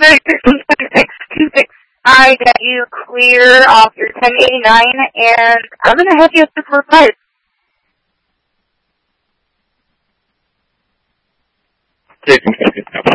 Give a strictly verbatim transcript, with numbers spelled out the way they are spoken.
I got you clear off your ten eighty-nine, and I'm going to have you up to four five. Taking seconds now.